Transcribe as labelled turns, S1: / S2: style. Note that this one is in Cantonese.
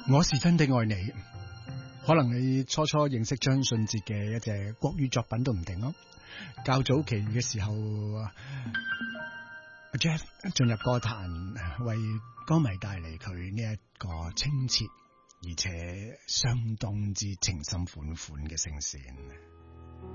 S1: 我是真的愛你，可能你初初認識張信哲嘅一隻國語作品都唔定咯。較早期嘅時候，Jeff 進入歌壇，為歌迷帶嚟佢呢一個清澈而且相當之情深款款嘅聲線。